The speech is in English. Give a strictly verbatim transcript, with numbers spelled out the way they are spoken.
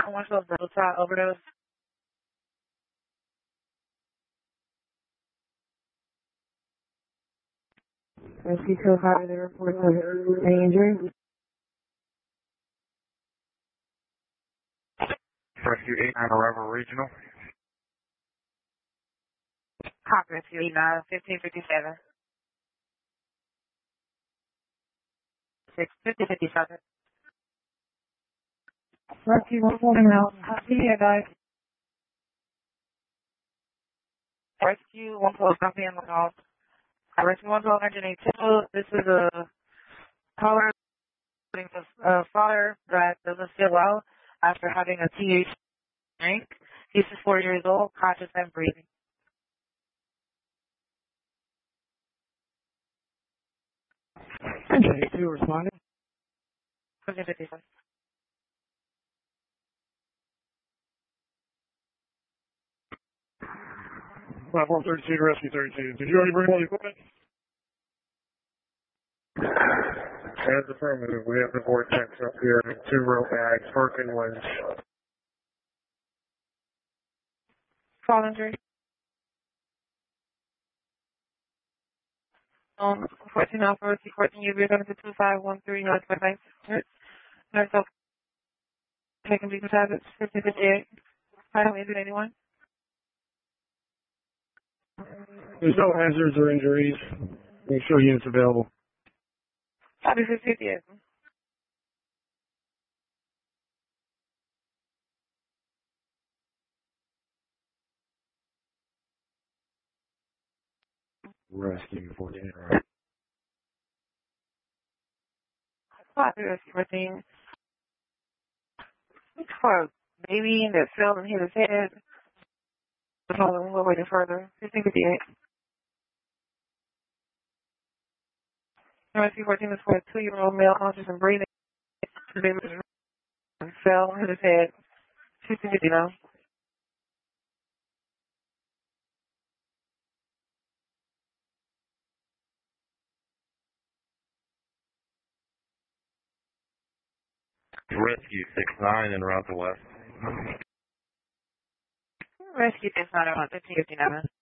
one twelve Delta overdose. Rescue two five, they report any injury? Rescue eight nine Arrival Regional. Copy, Rescue eight nine, fifteen fifty-seven. six fifty fifty-seven. Rescue one twelve now. Copy, I died. Rescue one twelve, copy and one off. Rescue one twelve, engine eight two. This is a caller putting a uh, father that doesn't feel well after having a T H drink. He's just four years old, conscious and breathing. Engine eight two responding. fifteen fifty-seven. Platform thirty-two to Rescue thirty-two. Did you already bring all the equipment? As affirmative, we have the vortex up here, two rope bags, Hurricane winds. Fall injury. Um, fourteen Alpha, Rescue fourteen, U V, to two five one three, North by Bank. North of taking vehicle tablets, fifteen fifty-eight. I don't injure anyone. There's no hazards or injuries. Make sure units available. Copy, fifteen fifty-eight. Rescue fourteen. Right. Copy, Rescue fourteen. For a baby that fell and hit his head. So we're waiting further. fifteen fifty-eight. Rescue fourteen is for a two-year-old male conscious and breathing. The baby fell and hit his head. fifteen fifty-nine. Rescue six nine en route to west. Rescue six nine, fifteen fifty-nine.